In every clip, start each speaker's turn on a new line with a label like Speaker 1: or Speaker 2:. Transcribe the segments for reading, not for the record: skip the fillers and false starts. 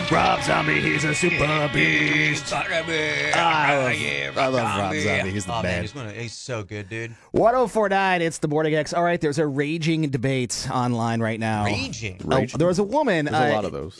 Speaker 1: Rob Zombie, he's a super beast. I love Rob Zombie. He's the man.
Speaker 2: He's so good, dude.
Speaker 1: 1049, it's the Morning X. All right, there's a raging debate online right now.
Speaker 2: Raging?
Speaker 1: There was a woman.
Speaker 3: There's a lot of those.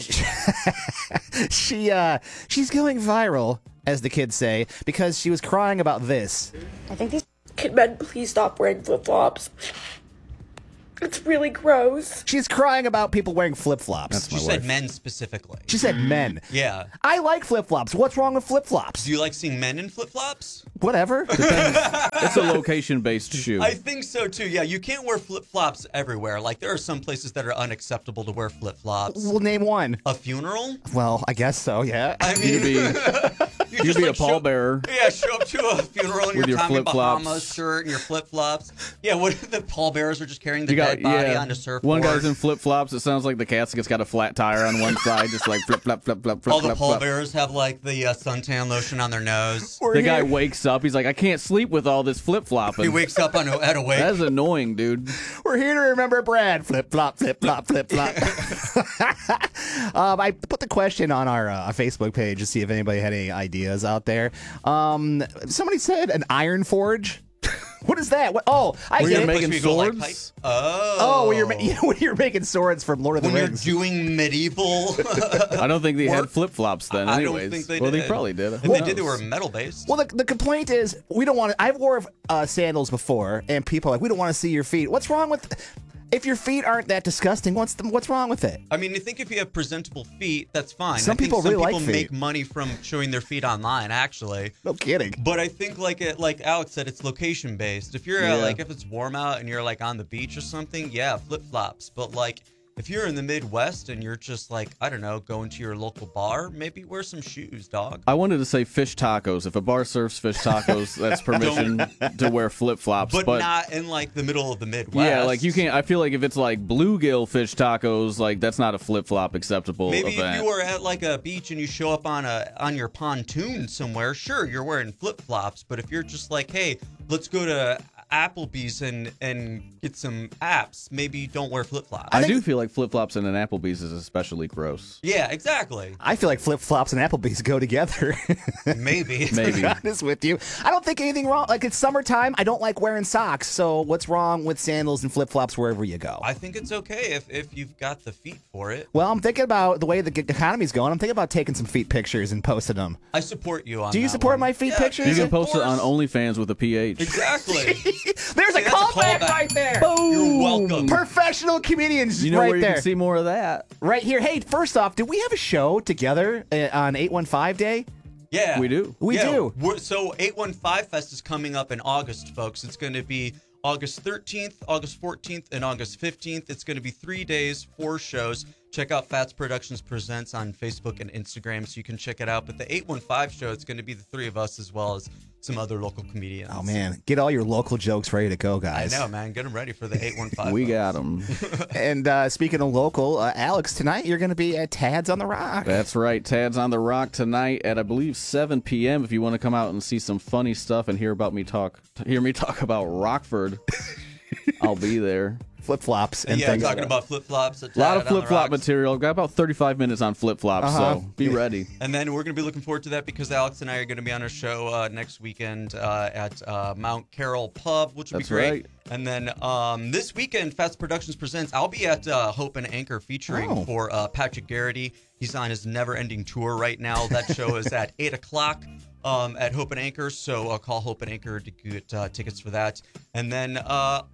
Speaker 1: She's going viral, as the kids say, because she was crying about this.
Speaker 4: I think these men please stop wearing flip-flops. It's really gross.
Speaker 1: She's crying about people wearing flip-flops.
Speaker 2: She said men specifically.
Speaker 1: She said men.
Speaker 2: Yeah.
Speaker 1: I like flip-flops. What's wrong with flip-flops?
Speaker 2: Do you like seeing men in flip-flops?
Speaker 1: Whatever.
Speaker 3: It's a location-based shoe.
Speaker 2: I think so, too. Yeah, you can't wear flip-flops everywhere. Like, there are some places that are unacceptable to wear flip-flops.
Speaker 1: We'll name one.
Speaker 2: A funeral?
Speaker 1: Well, I guess so, yeah.
Speaker 2: I mean...
Speaker 3: You'd be a pallbearer.
Speaker 2: Yeah, show up to a funeral in
Speaker 3: with
Speaker 2: your Tommy
Speaker 3: flip-flops.
Speaker 2: Bahamas shirt and your flip-flops. Yeah, what if the pallbearers are just carrying the dead body on a surfboard?
Speaker 3: One guy's in flip-flops. It sounds like the casket's got a flat tire on one side, just like flip-flop, flip-flop, flip-flop.
Speaker 2: All the
Speaker 3: flip-flop.
Speaker 2: pallbearers have, like, the suntan lotion on their nose.
Speaker 3: The guy wakes up. He's like, I can't sleep with all this flip-flopping.
Speaker 2: He wakes up at a wake.
Speaker 3: That's annoying, dude.
Speaker 1: We're here to remember Brad. Flip-flop, flip-flop, flip-flop. I put the question on our Facebook page to see if anybody had any ideas out there. Somebody said an iron forge. What is that? I
Speaker 3: Were
Speaker 1: get
Speaker 3: you
Speaker 1: it.
Speaker 3: making
Speaker 2: Place where you go, like,
Speaker 3: swords?
Speaker 1: When you're making swords from Lord of the
Speaker 2: when you're
Speaker 1: Rings.
Speaker 2: doing medieval.
Speaker 3: I don't think they had flip-flops then
Speaker 2: I
Speaker 3: anyways.
Speaker 2: don't think they
Speaker 3: well,
Speaker 2: did.
Speaker 3: they probably did.
Speaker 2: If they did, they were metal-based.
Speaker 1: Well, the complaint is we don't want to. I've wore sandals before, and people are like, we don't want to see your feet. What's wrong with? If your feet aren't that disgusting, what's wrong with it?
Speaker 2: I mean, I think if you have presentable feet, that's fine.
Speaker 1: Some people really like feet.
Speaker 2: make money from showing their feet online, actually.
Speaker 1: No kidding.
Speaker 2: But I think, like Alex said, it's location based. If you're if it's warm out and you're like on the beach or something, yeah, flip flops. But like if you're in the Midwest and you're just like, I don't know, going to your local bar, maybe wear some shoes, dog.
Speaker 3: I wanted to say fish tacos. If a bar serves fish tacos, that's permission to wear flip-flops.
Speaker 2: But not in like the middle of the Midwest.
Speaker 3: Yeah, like you can't. I feel like if it's like bluegill fish tacos, like that's not a flip-flop acceptable
Speaker 2: Maybe
Speaker 3: event.
Speaker 2: if you were at like a beach and you show up on your pontoon somewhere, sure, you're wearing flip-flops. But if you're just like, hey, let's go to Applebee's and get some apps, maybe don't wear flip-flops.
Speaker 3: I do feel like flip-flops and an Applebee's is especially gross.
Speaker 2: Yeah, exactly.
Speaker 1: I feel like flip-flops and Applebee's go together.
Speaker 2: Maybe.
Speaker 1: To be honest with you, I don't think anything wrong. Like, it's summertime. I don't like wearing socks. So what's wrong with sandals and flip-flops wherever you go?
Speaker 2: I think it's okay if you've got the feet for it.
Speaker 1: Well, I'm thinking about the way the economy's going. I'm thinking about taking some feet pictures and posting them.
Speaker 2: I support you on
Speaker 1: Do you
Speaker 2: that
Speaker 1: support
Speaker 2: one.
Speaker 1: my feet
Speaker 2: Yeah,
Speaker 1: pictures?
Speaker 3: You can
Speaker 2: of
Speaker 3: post it on
Speaker 2: course.
Speaker 3: OnlyFans with a PH.
Speaker 2: Exactly.
Speaker 1: There's a
Speaker 2: that's a
Speaker 1: callback
Speaker 2: callback.
Speaker 1: right there.
Speaker 2: You're welcome.
Speaker 1: Professional comedians
Speaker 3: You know
Speaker 1: right
Speaker 3: where you
Speaker 1: there.
Speaker 3: can see more of that?
Speaker 1: Right here. Hey, first off, did we have a show together on 815 Day?
Speaker 2: Yeah.
Speaker 3: We do.
Speaker 1: We do.
Speaker 2: So 815 Fest is coming up in August, folks. It's going to be August 13th, August 14th, and August 15th. It's going to be 3 days, 4 shows. Check out Fats Productions Presents on Facebook and Instagram so you can check it out. But the 815 show, it's going to be the 3 of us as well as some other local comedians.
Speaker 1: Oh, man. Get all your local jokes ready to go,
Speaker 2: I
Speaker 1: guys.
Speaker 2: know, man. Get them ready for the 815.
Speaker 3: We
Speaker 2: folks.
Speaker 3: got them.
Speaker 1: And speaking of local, Alex, tonight you're going to be at Tad's on the Rock.
Speaker 3: That's right. Tad's on the Rock tonight at I believe 7 p.m. If you want to come out and see some funny stuff and hear me talk about Rockford, I'll be there.
Speaker 1: Flip-flops and
Speaker 2: Yeah,
Speaker 1: things.
Speaker 2: talking about flip-flops.
Speaker 3: A lot of flip-flop material. I've got about 35 minutes on flip-flops, so be ready.
Speaker 2: And then we're going to be looking forward to that because Alex and I are going to be on our show next weekend at Mount Carroll Pub, which will
Speaker 3: That's
Speaker 2: be great.
Speaker 3: right.
Speaker 2: And then this weekend, Fats Productions Presents, I'll be at Hope and Anchor featuring for Patrick Garrity. He's on his never-ending tour right now. That show is at 8 o'clock. At Hope and Anchor, so call Hope and Anchor to get tickets for that. And then our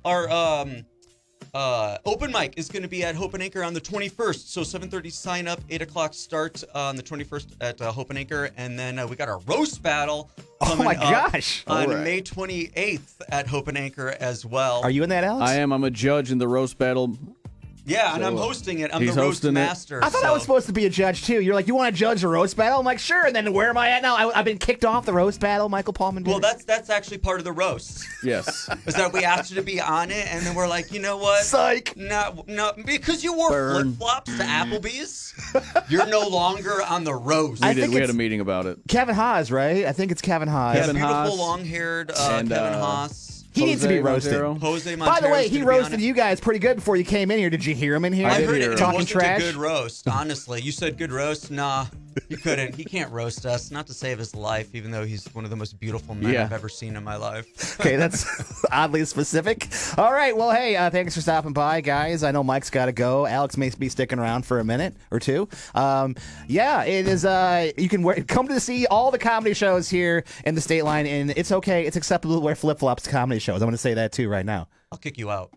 Speaker 2: open mic is going to be at Hope and Anchor on the 21st. So 7:30 sign up, 8 o'clock start on the 21st at Hope and Anchor. And then we got our roast battle coming
Speaker 1: my
Speaker 2: up
Speaker 1: gosh.
Speaker 2: on
Speaker 1: All right.
Speaker 2: May 28th at Hope and Anchor as well.
Speaker 1: Are you in that, Alex?
Speaker 3: I am. I'm a judge in the roast battle.
Speaker 2: Yeah, and
Speaker 3: So,
Speaker 2: I'm hosting it. I'm
Speaker 3: he's
Speaker 2: the roast
Speaker 3: hosting it.
Speaker 2: master.
Speaker 1: I thought I was supposed to be a judge, too. You're like, you want to judge the roast battle? I'm like, sure. And then where am I at now? I've been kicked off the roast battle, Michael Paulman.
Speaker 2: Well, that's actually part of the roast.
Speaker 3: Yes.
Speaker 2: Is that we asked you to be on it, and then we're like, you know what?
Speaker 1: Psych.
Speaker 2: No, because you wore
Speaker 3: Burn.
Speaker 2: flip-flops to Applebee's, you're no longer on the roast.
Speaker 1: I
Speaker 3: We
Speaker 1: think
Speaker 3: had
Speaker 1: it's-
Speaker 3: a meeting about it.
Speaker 1: Kevin Haas, right? I think it's Kevin Haas.
Speaker 3: Kevin
Speaker 2: Beautiful
Speaker 3: Haas.
Speaker 2: long-haired
Speaker 3: And,
Speaker 2: Kevin Haas.
Speaker 1: He needs to be
Speaker 3: Jose
Speaker 1: roasted.
Speaker 3: Montero.
Speaker 2: Jose Montero.
Speaker 1: By the way, he roasted you guys pretty good before you came in here. Did you hear him in here?
Speaker 3: I
Speaker 2: I
Speaker 3: did
Speaker 2: heard
Speaker 3: hear
Speaker 2: it.
Speaker 3: him.
Speaker 2: It
Speaker 1: Talking
Speaker 2: wasn't
Speaker 1: trash?
Speaker 2: a good roast, honestly. You said good roast? Nah, he couldn't. He can't roast us. Not to save his life, even though he's one of the most beautiful men
Speaker 3: Yeah.
Speaker 2: I've ever seen in my life.
Speaker 1: Okay, that's oddly specific. All right, well, hey, thanks for stopping by, guys. I know Mike's got to go. Alex may be sticking around for a minute or two. Yeah, it is. You can come to see all the comedy shows here in the State Line, and it's okay. It's acceptable to wear flip-flops to comedy shows. I'm going to say that, too, right now.
Speaker 2: I'll kick you out.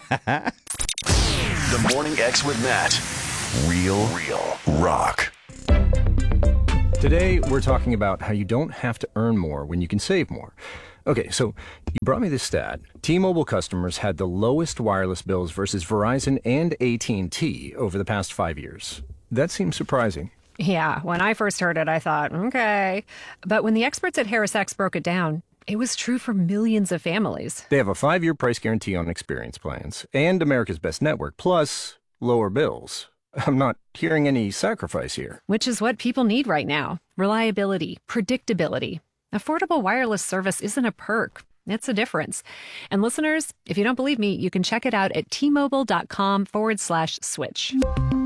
Speaker 5: The Morning X with Matt. Real rock.
Speaker 6: Today, we're talking about how you don't have to earn more when you can save more. Okay, so you brought me this stat. T-Mobile customers had the lowest wireless bills versus Verizon and AT&T over the past 5 years. That seems surprising.
Speaker 7: Yeah, when I first heard it, I thought, okay. But when the experts at HarrisX broke it down, it was true for millions of families.
Speaker 6: They have a 5-year price guarantee on experience plans and America's Best Network, plus lower bills. I'm not hearing any sacrifice here.
Speaker 7: Which is what people need right now. Reliability, predictability. Affordable wireless service isn't a perk. It's a difference. And listeners, if you don't believe me, you can check it out at T-Mobile.com/switch.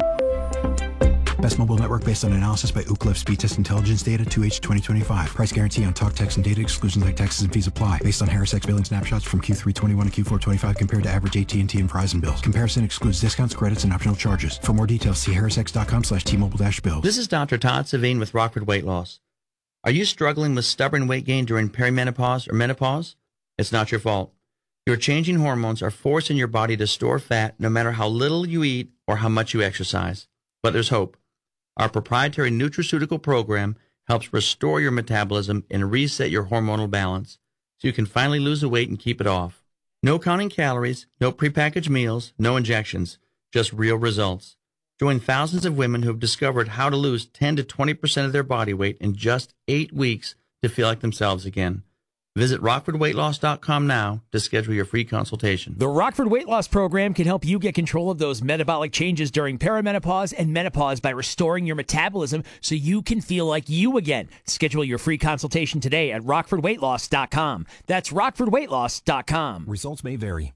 Speaker 8: Best mobile network based on analysis by Ookla Speed Test Intelligence Data 2H 2025. Price guarantee on talk, text, and data exclusions like taxes and fees apply. Based on HarrisX billing snapshots from Q3 21 to Q4 25 compared to average AT&T and Verizon bills. Comparison excludes discounts, credits, and optional charges. For more details, see harrisx.com/T-Mobile-bills.
Speaker 9: This is Dr. Todd Savine with Rockford Weight Loss. Are you struggling with stubborn weight gain during perimenopause or menopause? It's not your fault. Your changing hormones are forcing your body to store fat no matter how little you eat or how much you exercise. But there's hope. Our proprietary nutraceutical program helps restore your metabolism and reset your hormonal balance so you can finally lose the weight and keep it off. No counting calories, no prepackaged meals, no injections, just real results. Join thousands of women who have discovered how to lose 10 to 20% of their body weight in just 8 weeks to feel like themselves again. Visit RockfordWeightLoss.com now to schedule your free consultation.
Speaker 10: The Rockford Weight Loss Program can help you get control of those metabolic changes during perimenopause and menopause by restoring your metabolism so you can feel like you again. Schedule your free consultation today at RockfordWeightLoss.com. That's RockfordWeightLoss.com.
Speaker 8: Results may vary.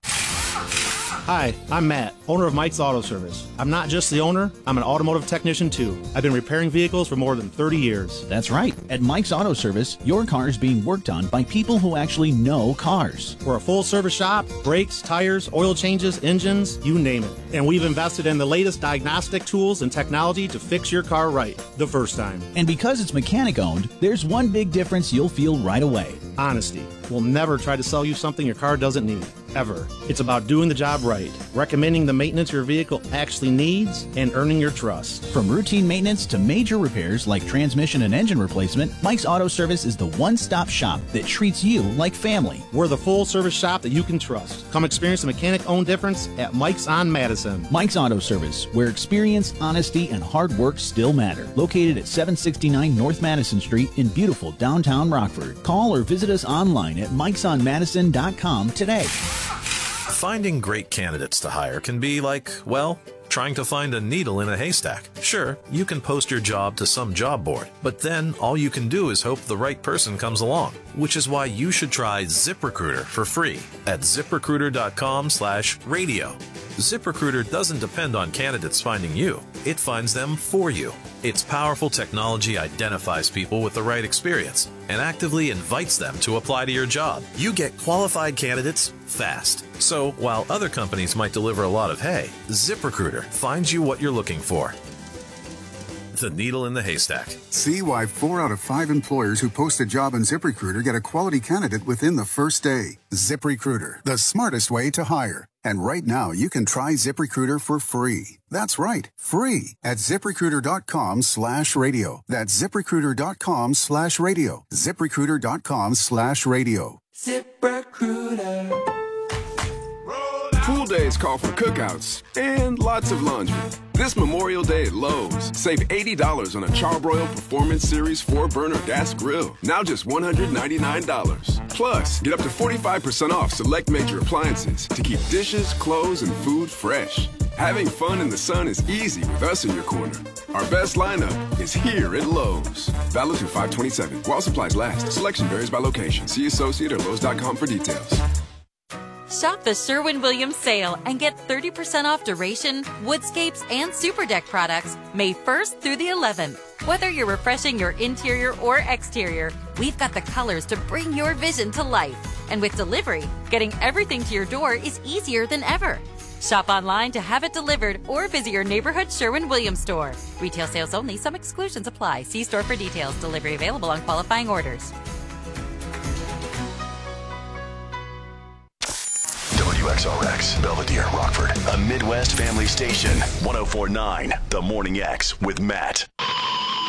Speaker 11: Hi, I'm Matt, owner of Mike's Auto Service. I'm not just the owner, I'm an automotive technician too. I've been repairing vehicles for more than 30 years.
Speaker 12: That's right. At Mike's Auto Service, your car is being worked on by people who actually know cars.
Speaker 11: We're a full service shop, brakes, tires, oil changes, engines, you name it. And we've invested in the latest diagnostic tools and technology to fix your car right the first time.
Speaker 12: And because it's mechanic owned, there's one big difference you'll feel right away.
Speaker 11: Honesty. We'll never try to sell you something your car doesn't need, ever. It's about doing the job right, recommending the maintenance your vehicle actually needs, and earning your trust.
Speaker 12: From routine maintenance to major repairs like transmission and engine replacement, Mike's Auto Service is the one-stop shop that treats you like family.
Speaker 11: We're the full-service shop that you can trust. Come experience the mechanic-owned difference at Mike's on Madison.
Speaker 12: Mike's Auto Service, where experience, honesty, and hard work still matter. Located at 769 North Madison Street in beautiful downtown Rockford. Call or visit us online at mikesonmadison.com today.
Speaker 5: Finding great candidates to hire can be like, well, trying to find a needle in a haystack. Sure, you can post your job to some job board, but then all you can do is hope the right person comes along, which is why you should try ZipRecruiter for free at ZipRecruiter.com/radio. ZipRecruiter doesn't depend on candidates finding you. It finds them for you. Its powerful technology identifies people with the right experience and actively invites them to apply to your job. You get qualified candidates fast. So while other companies might deliver a lot of hay, ZipRecruiter finds you what you're looking for. The needle in the haystack.
Speaker 13: See why 4 out of 5 employers who post a job on ZipRecruiter get a quality candidate within the first day. ZipRecruiter, the smartest way to hire. And right now, you can try ZipRecruiter for free. That's right, free at ZipRecruiter.com/radio. That's ZipRecruiter.com/radio. ZipRecruiter.com/radio.
Speaker 14: ZipRecruiter. Pool days call for cookouts and lots of laundry. This Memorial Day at Lowe's, save $80 on a Charbroil Performance Series 4-burner gas grill. Now just $199. Plus, get up to 45% off select major appliances to keep dishes, clothes, and food fresh. Having fun in the sun is easy with us in your corner. Our best lineup is here at Lowe's. Valid through 5/27. While supplies last. Selection varies by location. See associate or Lowe's.com for details.
Speaker 15: Shop the Sherwin-Williams sale and get 30% off Duration, Woodscapes, and Super Deck products May 1st through the 11th. Whether you're refreshing your interior or exterior, we've got the colors to bring your vision to life. And with delivery, getting everything to your door is easier than ever. Shop online to have it delivered or visit your neighborhood Sherwin-Williams store. Retail sales only. Some exclusions apply. See store for details. Delivery available on qualifying orders.
Speaker 16: WXRX, Belvedere, Rockford, a Midwest family station. 104.9 The Morning X with Matt.